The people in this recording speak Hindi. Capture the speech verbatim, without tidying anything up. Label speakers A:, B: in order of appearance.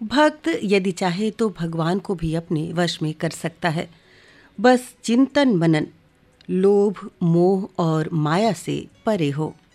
A: भक्त यदि चाहे तो भगवान को भी अपने वश में कर सकता है, बस चिंतन मनन लोभ मोह और माया से परे हो।